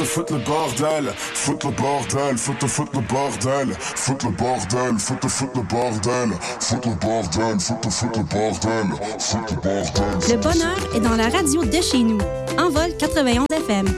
foutre le bordel, foutre le bordel, foutre le bordel, foutre le bordel, foutre le bordel, foutre le bordel, foutre le bordel, foutre le bordel. Le bonheur est dans la radio de chez nous. Envol 91 FM.